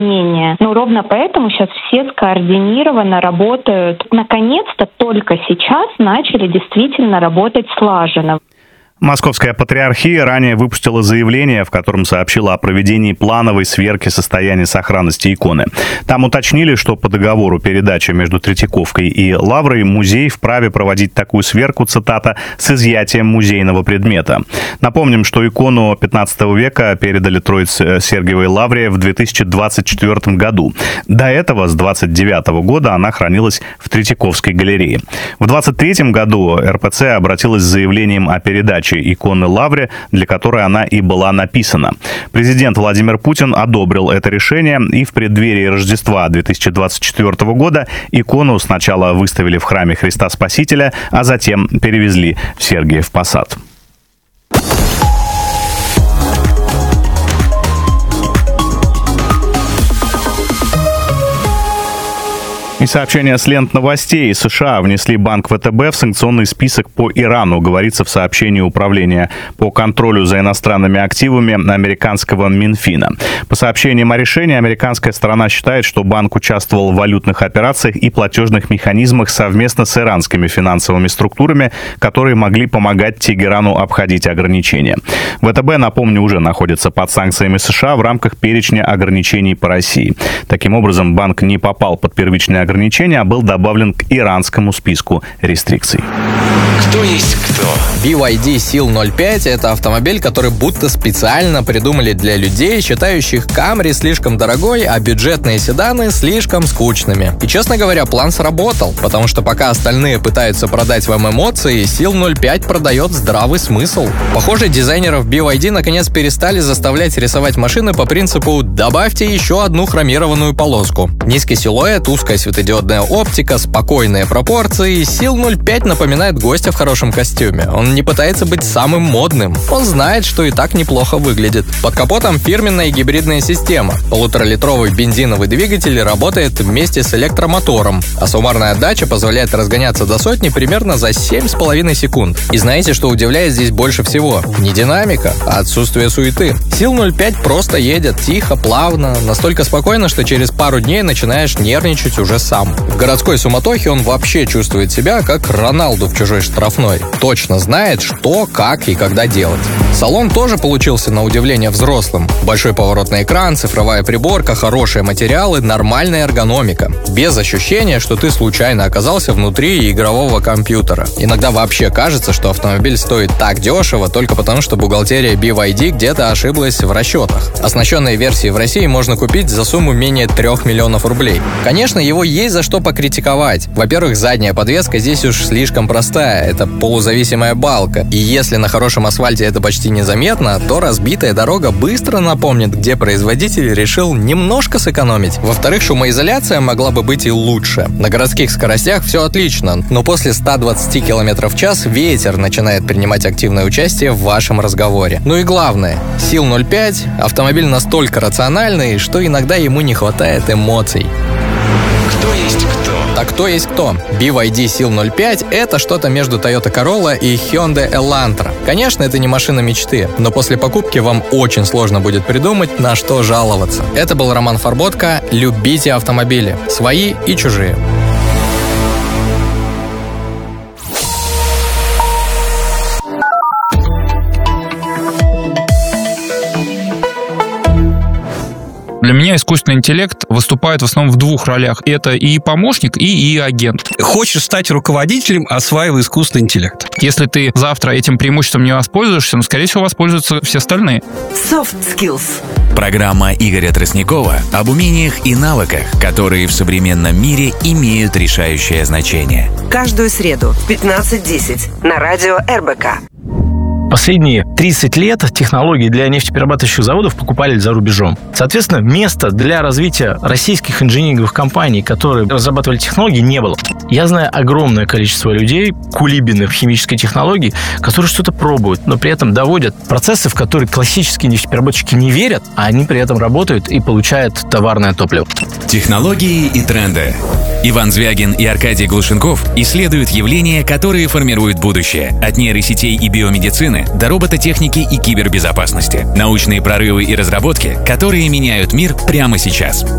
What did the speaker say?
Но ровно поэтому сейчас все скоординированно работают. Наконец-то только сейчас начали действительно работать слаженно. Московская патриархия ранее выпустила заявление, в котором сообщила о проведении плановой сверки состояния сохранности иконы. Там уточнили, что по договору передачи между Третьяковкой и Лаврой музей вправе проводить такую сверку, цитата, «с изъятием музейного предмета». Напомним, что икону XV века передали Троице-Сергиевой Лавре в 2024 году. До этого, с 1929 года, она хранилась в Третьяковской галерее. В 2023 году РПЦ обратилась с заявлением о передаче иконы Лавре, для которой она и была написана. Президент Владимир Путин одобрил это решение, и в преддверии Рождества 2024 года икону сначала выставили в храме Христа Спасителя, а затем перевезли в Сергиев Посад. И сообщение с лент новостей. США внесли банк ВТБ в санкционный список по Ирану, говорится в сообщении Управления по контролю за иностранными активами американского Минфина. По сообщениям о решении, американская сторона считает, что банк участвовал в валютных операциях и платежных механизмах совместно с иранскими финансовыми структурами, которые могли помогать Тегерану обходить ограничения. ВТБ, напомню, уже находится под санкциями США в рамках перечня ограничений по России. Таким образом, банк не попал под первичные ограничения, а был добавлен к иранскому списку рестрикций. Кто есть кто? BYD Seal 05 — это автомобиль, который будто специально придумали для людей, считающих Camry слишком дорогой, а бюджетные седаны слишком скучными. И, честно говоря, план сработал, потому что пока остальные пытаются продать вам эмоции, Seal 05 продает здравый смысл. Похоже, дизайнеров BYD наконец перестали заставлять рисовать машины по принципу «добавьте еще одну хромированную полоску». Низкий силуэт, узкая светодиодная оптика, спокойные пропорции. Seal 05 напоминает гостя в хорошем костюме. Он не пытается быть самым модным. Он знает, что и так неплохо выглядит. Под капотом фирменная гибридная система. 1,5-литровый бензиновый двигатель работает вместе с электромотором, а суммарная отдача позволяет разгоняться до сотни примерно за 7,5 секунд. И знаете, что удивляет здесь больше всего? Не динамика, а отсутствие суеты. Seal 05 просто едет тихо, плавно, настолько спокойно, что через пару дней начинаешь нервничать уже сам. В городской суматохе он вообще чувствует себя как Роналду в чужой штрафной. Точно знает, что, как и когда делать. Салон тоже получился на удивление взрослым. Большой поворотный экран, цифровая приборка, хорошие материалы, нормальная эргономика. Без ощущения, что ты случайно оказался внутри игрового компьютера. Иногда вообще кажется, что автомобиль стоит так дешево только потому, что бухгалтерия BYD где-то ошиблась в расчетах. Оснащенные версии в России можно купить за сумму менее 3 миллионов рублей. Конечно, его есть за что покритиковать. Во-первых, задняя подвеска здесь уж слишком простая. Это полузависимая балка. И если на хорошем асфальте это почти незаметно, то разбитая дорога быстро напомнит, где производитель решил немножко сэкономить. Во-вторых, шумоизоляция могла бы быть и лучше. На городских скоростях все отлично, но после 120 км в час ветер начинает принимать активное участие в вашем разговоре. Ну и главное, Seal 05 — автомобиль настолько рациональный, что иногда ему не хватает эмоций. Кто есть кто? Так кто есть кто? BYD Seal 05 — это что-то между Toyota Corolla и Hyundai Elantra. Конечно, это не машина мечты, но после покупки вам очень сложно будет придумать, на что жаловаться. Это был Роман Фарботко. Любите автомобили. Свои и чужие. Для меня искусственный интеллект выступает в основном в двух ролях. Это и помощник, и агент. Хочешь стать руководителем — осваивай искусственный интеллект. Если ты завтра этим преимуществом не воспользуешься, ну, скорее всего, воспользуются все остальные. Soft Skills. Программа Игоря Тростникова об умениях и навыках, которые в современном мире имеют решающее значение. Каждую среду в 15:10 на радио РБК. Последние 30 лет технологии для нефтеперерабатывающих заводов покупали за рубежом. Соответственно, места для развития российских инжиниринговых компаний, которые разрабатывали технологии, не было. Я знаю огромное количество людей, кулибины в химической технологии, которые что-то пробуют, но при этом доводят процессы, в которые классические нефтепереработчики не верят, а они при этом работают и получают товарное топливо. Технологии и тренды. Иван Звягин и Аркадий Глушенков исследуют явления, которые формируют будущее. От нейросетей и биомедицины до робототехники и кибербезопасности. Научные прорывы и разработки, которые меняют мир прямо сейчас.